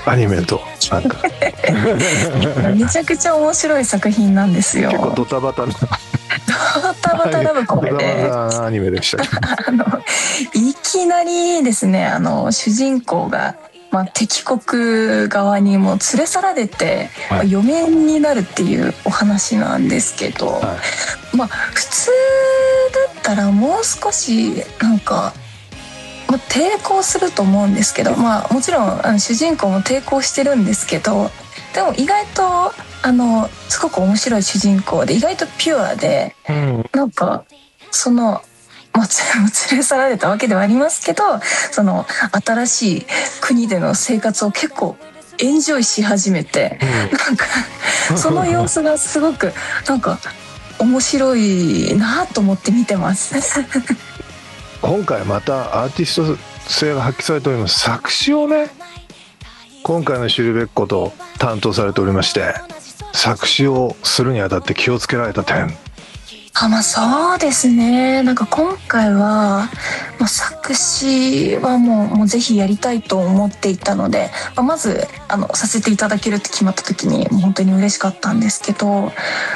アニメとなんかめちゃくちゃ面白い作品なんですよ。 結構ドタバタなドタバタラブコメドタで、 バタなアニメでしたけどいきなりですね、主人公が、敵国側にもう連れ去られて、 はい嫁になるっていうお話なんですけど、 はい普通だったらもう少しなんか、抵抗すると思うんですけど、もちろん主人公も抵抗してるんですけど、でも意外とすごく面白い主人公で、意外とピュアで、なんかその、連れ去られたわけではありますけど、その新しい国での生活を結構エンジョイし始めて、なんかその様子がすごくなんか面白いなと思って見てます今回またアーティスト性が発揮されております。作詞をね、今回のシルベッコと担当されておりまして、作詞をするにあたって気をつけられた点。 そうですね、なんか今回は、作詞はもうぜひやりたいと思っていたので、まずさせていただけるって決まった時にもう本当に嬉しかったんですけど、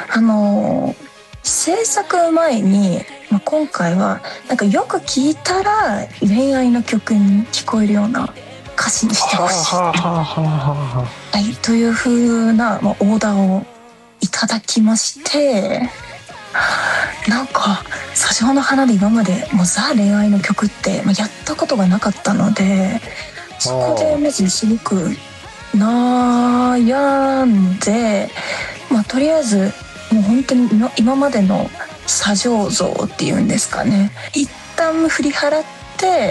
制作前に、今回はなんかよく聞いたら恋愛の曲に聞こえるような歌詞にしてほしい、はい、という風な、オーダーをいただきまして、なんか砂上の花で今までもうザ恋愛の曲ってやったことがなかったので、そこでまずすごく悩んで、とりあえずもう本当に今までの砂上像っていうんですかね、一旦振り払って、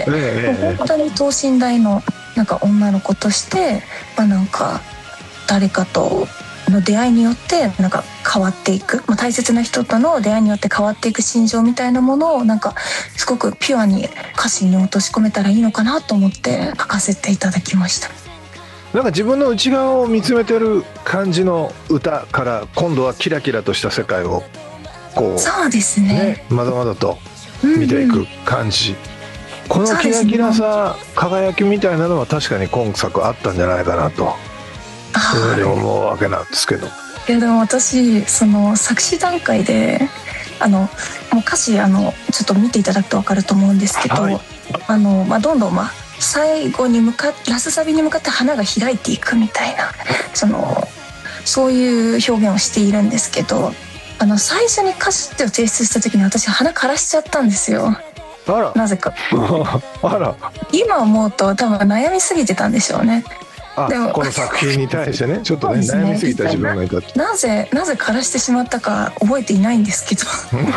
もう本当に等身大のなんか女の子として、なんか誰かとの出会いによってなんか変わっていく、大切な人との出会いによって変わっていく心情みたいなものをなんかすごくピュアに歌詞に落とし込めたらいいのかなと思って書かせていただきました。 なんか自分の内側を見つめてる感じの歌から今度はキラキラとした世界をこうそうですね、 まだまだと見ていく感じ、このキラキラさ、輝きみたいなのは確かに今作あったんじゃないかなと思うわけなんですけど。 いやでも私その作詞段階でもう歌詞ちょっと見ていただくと分かると思うんですけど、 はい、 どんどん最後にラスサビに向かって花が開いていくみたいな、そういう表現をしているんですけど、最初に歌詞を提出した時に私花枯らしちゃったんですよ。 あらなぜかあら、 今思うと多分悩みすぎてたんでしょうね。でもこの作品に対してねちょっとね悩みすぎた自分がいたって、 なぜ枯らしてしまったか覚えていないんですけど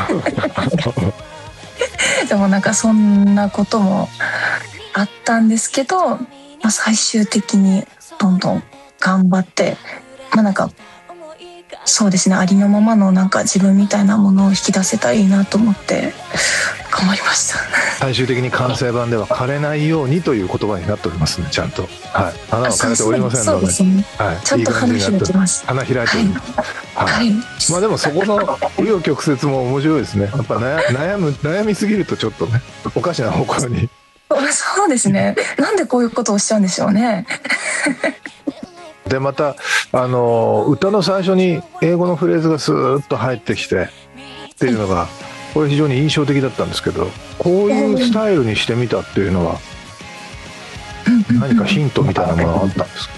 でもなんかそんなこともあったんですけど、最終的にどんどん頑張って、なんかそうですね、ありのままのなんか自分みたいなものを引き出せたらいいなと思って頑張りました。 最終的に完成版では枯れないようにという言葉になっておりますね、ちゃんと。はい、花は枯れておりませんので、 そうですね、 はい、 ちゃんと花開きます。 花開いております、はいでもそこの紆余曲折も面白いですね。やっぱ悩みすぎるとちょっとねおかしな方向にそうですね、なんでこういうことをしちゃうんでしょうねでまた歌の最初に英語のフレーズがスーッと入ってきてっていうのが、これ非常に印象的だったんですけど、こういうスタイルにしてみたっていうのは何かヒントみたいなものがあったんですか？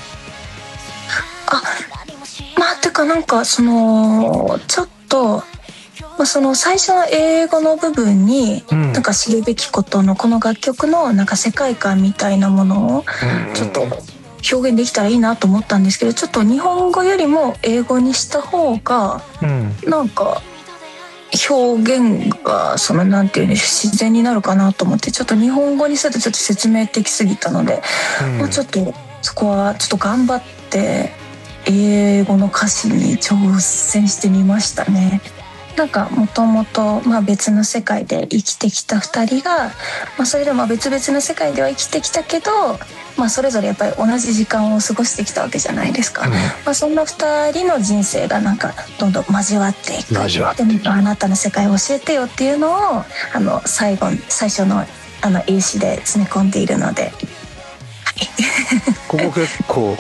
てかなんかちょっとその最初の英語の部分に、なんか知るべきことのこの楽曲のなんか世界観みたいなものをちょっと表現できたらいいなと思ったんですけど、ちょっと日本語よりも英語にした方がなんか表現がなんていうんでしょう、自然になるかなと思って、ちょっと日本語にするとちょっと説明的すぎたので、ちょっとそこはちょっと頑張って英語の歌詞に挑戦してみましたね。なんかもともと別の世界で生きてきた2人が、それでも別々の世界では生きてきたけど、それぞれやっぱり同じ時間を過ごしてきたわけじゃないですか、そんな2人の人生がなんかどんどん交わっていく。でもあなたの世界を教えてよっていうのを最初の英詞で詰め込んでいるので、 ここ結構